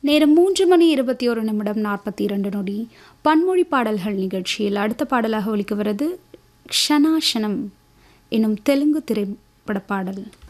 நேரம் 3:21:42 பன்மொழி பாடல்கள் நிகழ்ச்சியில் அடுத்த பாடலாக ஒலிக்க வருது க்ஷணாஷனம் எனும் தெலுங்கு திரைப்பட பாடல்.